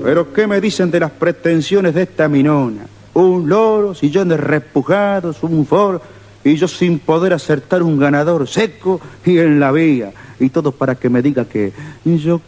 Pero ¿qué me dicen de las pretensiones de esta minona? Un loro, sillones repujados, un foro, y yo sin poder acertar un ganador seco y en la vía. Y todo para que me diga que yo